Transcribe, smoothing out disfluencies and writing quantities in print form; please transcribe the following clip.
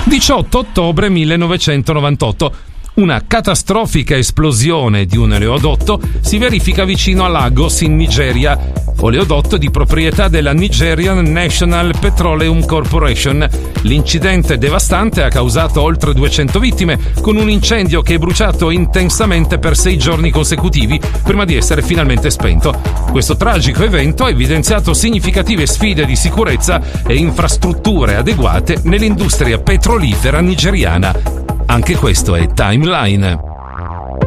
18 ottobre 1998. Una catastrofica esplosione di un oleodotto si verifica vicino a Lagos in Nigeria, oleodotto di proprietà della Nigerian National Petroleum Corporation. L'incidente devastante ha causato oltre 200 vittime, con un incendio che è bruciato intensamente per 6 giorni consecutivi prima di essere finalmente spento. Questo tragico evento ha evidenziato significative sfide di sicurezza e infrastrutture adeguate nell'industria petrolifera nigeriana. Anche questo è Timeline.